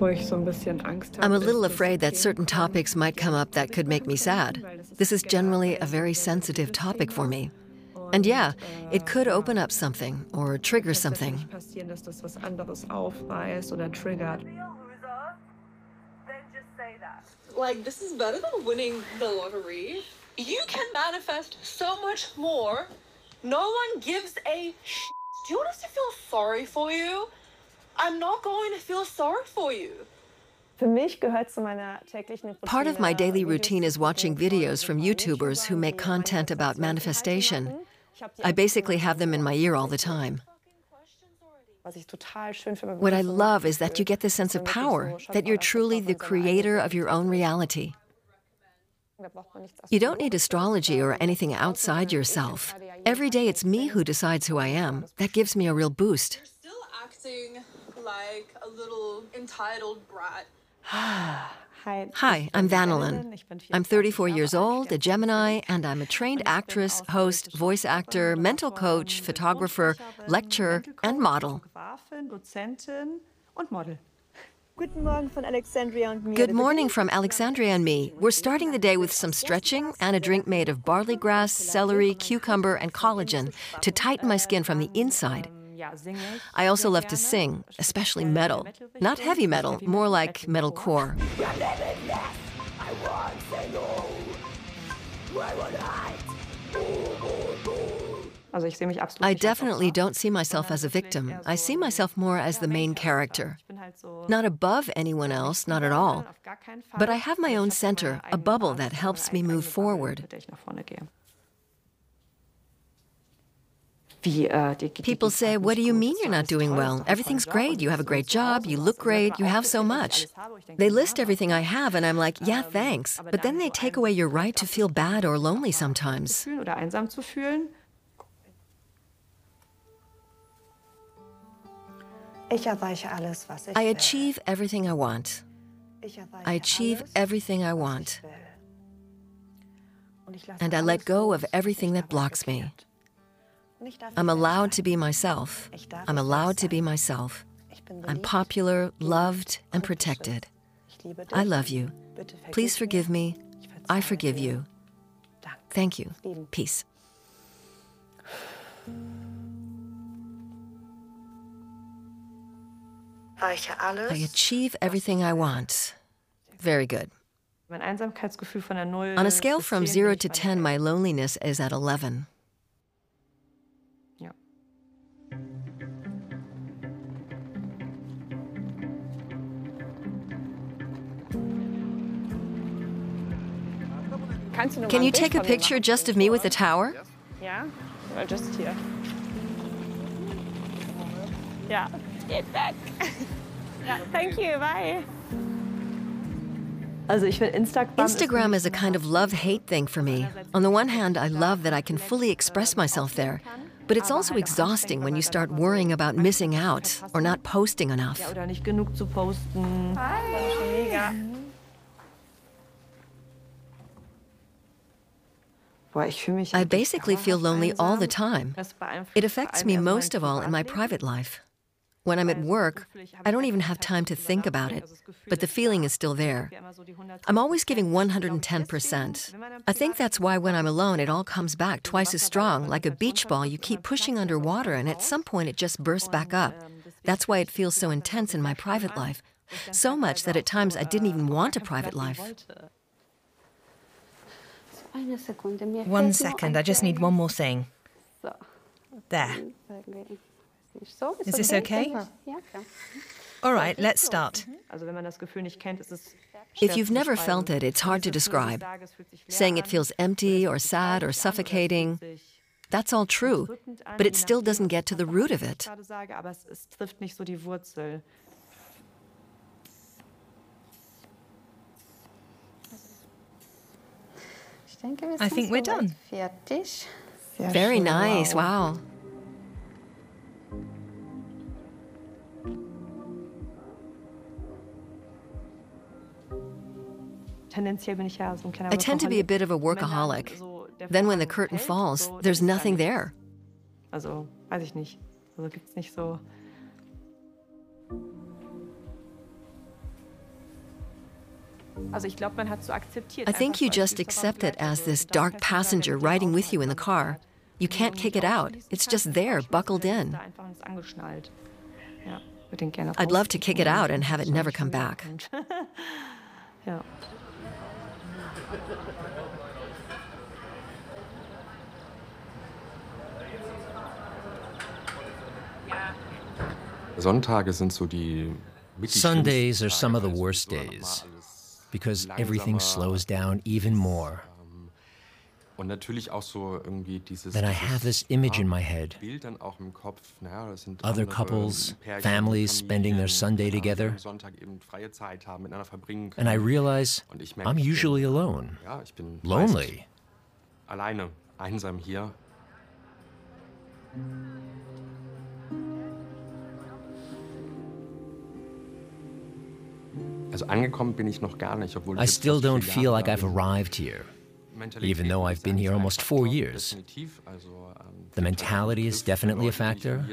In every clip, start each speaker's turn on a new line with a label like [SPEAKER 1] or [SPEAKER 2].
[SPEAKER 1] I'm a little afraid that certain topics might come up that could make me sad. This is generally a very sensitive topic for me. And yeah, it could open up something or trigger something.
[SPEAKER 2] Like, this is better than winning the lottery. You can manifest so much more. No one gives a shit. Do you want us to feel sorry for you? I'm not going to feel sorry for you.
[SPEAKER 1] Part of my daily routine is watching videos from YouTubers who make content about manifestation. I basically have them in my ear all the time. What I love is that you get this sense of power, that you're truly the creator of your own reality. You don't need astrology or anything outside yourself. Every day it's me who decides who I am. That gives me a real boost.
[SPEAKER 2] You're still acting like a little entitled brat.
[SPEAKER 1] Hi, I'm Vanillin. I'm 34 years old, a Gemini, and I'm a trained actress, host, voice actor, mental coach, photographer, lecturer, and model. Good morning from Alexandria and me. We're starting the day with some stretching and a drink made of barley grass, celery, cucumber, and collagen to tighten my skin from the inside. I also love to sing, especially metal. Not heavy metal, more like metalcore. I definitely don't see myself as a victim. I see myself more as the main character. Not above anyone else, not at all. But I have my own center, a bubble that helps me move forward. People say, what do you mean you're not doing well? Everything's great. You have a great job. You look great. You have so much. They list everything I have, and I'm like, yeah, thanks. But then they take away your right to feel bad or lonely sometimes. I achieve everything I want. I achieve everything I want. And I let go of everything that blocks me. I'm allowed to be myself. I'm allowed to be myself. I'm popular, loved, and protected. I love you. Please forgive me. I forgive you. Thank you. Peace. I achieve everything I want. Very good. On a scale from 0 to 10, my loneliness is at 11. Can you take a picture just of me with the tower?
[SPEAKER 3] Yeah, or just here. Yeah, geht weg. Yeah, thank you, bye.
[SPEAKER 1] Instagram is a kind of love-hate thing for me. On the one hand, I love that I can fully express myself there, but it's also exhausting when you start worrying about missing out or not posting enough.
[SPEAKER 3] Hi.
[SPEAKER 1] I basically feel lonely all the time. It affects me most of all in my private life. When I'm at work, I don't even have time to think about it, but the feeling is still there. I'm always giving 110%. I think that's why when I'm alone, it all comes back twice as strong, like a beach ball you keep pushing underwater, and at some point it just bursts back up. That's why it feels so intense in my private life. So much that at times I didn't even want a private life.
[SPEAKER 4] 1 second, I just need one more thing. There. Is this okay? All right, let's start.
[SPEAKER 1] If you've never felt it, it's hard to describe. Saying it feels empty or sad or suffocating, that's all true, but it still doesn't get to the root of it.
[SPEAKER 4] I think we're done.
[SPEAKER 1] Very nice, wow. I tend to be a bit of a workaholic. Then when the curtain falls, there's nothing there. I think you just accept it as this dark passenger riding with you in the car. You can't kick it out. It's just there, buckled in. I'd love to kick it out and have it never come back.
[SPEAKER 5] Sundays are some of the worst days because everything slows down even more. Then I have this image in my head. Other couples, families spending their Sunday together. And I realize I'm usually alone, lonely. I still don't feel like I've arrived here, even though I've been here almost 4 years. The mentality is definitely a factor.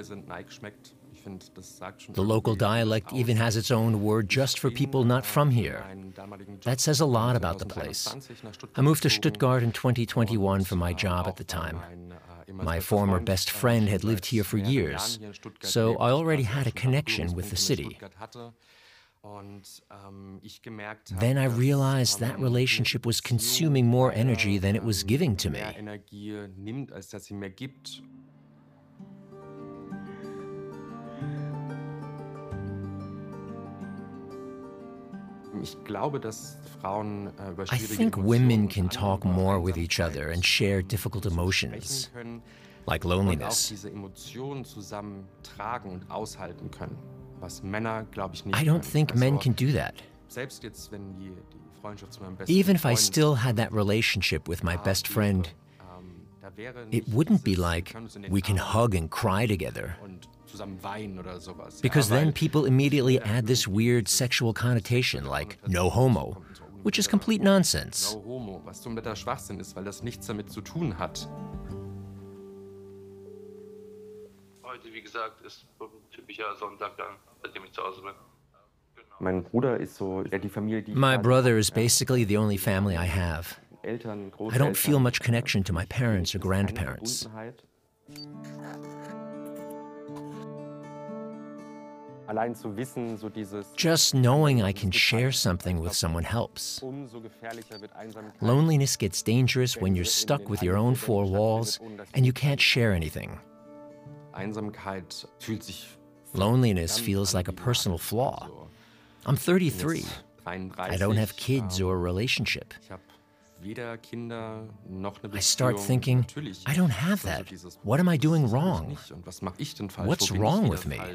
[SPEAKER 5] The local dialect even has its own word just for people not from here. That says a lot about the place. I moved to Stuttgart in 2021 for my job at the time. My former best friend had lived here for years, so I already had a connection with the city. Then I realized that relationship was consuming more energy than it was giving to me. I think women can talk more with each other and share difficult emotions, like loneliness. I don't think men can do that. Even if I still had that relationship with my best friend, it wouldn't be like we can hug and cry together. Because then people immediately add this weird sexual connotation like no homo, which is complete nonsense. My brother is basically the only family I have. I don't feel much connection to my parents or grandparents. Just knowing I can share something with someone helps. Loneliness gets dangerous when you're stuck with your own four walls and you can't share anything. Loneliness feels like a personal flaw. I'm 33. I don't have kids or a relationship. I start thinking, I don't have that. What am I doing wrong? What's wrong with me?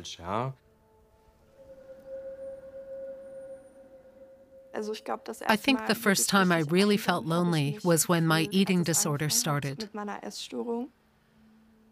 [SPEAKER 6] I think the first time I really felt lonely was when my eating disorder started.